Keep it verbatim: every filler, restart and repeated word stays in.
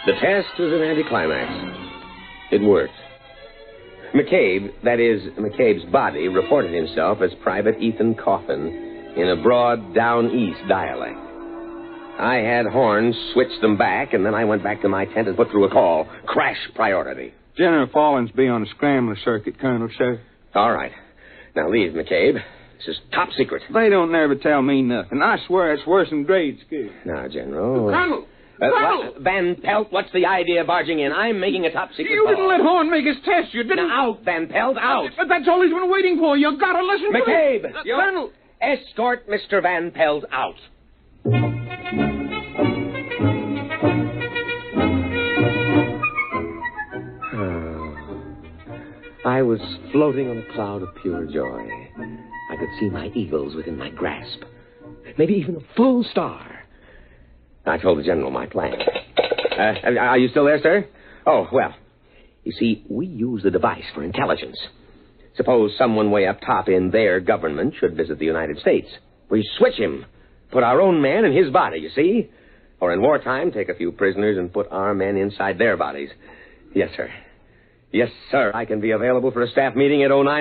The test was an anticlimax. It worked. McCabe, that is, McCabe's body, reported himself as Private Ethan Coffin in a broad, down-east dialect. I had Horn switch them back, and then I went back to my tent and put through a call. Crash priority. General Fallins be on the scrambler circuit, Colonel, sir. All right. Now leave, McCabe. This is top secret. They don't never tell me nothing. I swear it's worse than grade school. Now, General... Colonel! Uh, Colonel! what, Van Pelt, what's the idea of barging in? I'm making a top secret You call. didn't let Horn make his test. You didn't... Now, out, Van Pelt, out. But that's all he's been waiting for. You gotta listen McCabe, to him. Uh, you Colonel! escort Mister Van Pelt out. I was floating on a cloud of pure joy. I could see my eagles within my grasp. Maybe even a full star. I told the general my plan. Uh, are you still there, sir? Oh, well. You see, we use the device for intelligence. Suppose someone way up top in their government should visit the United States. We switch him. Put our own man in his body, you see? Or in wartime, take a few prisoners and put our men inside their bodies. Yes, sir. Yes, sir. I can be available for a staff meeting at oh nine.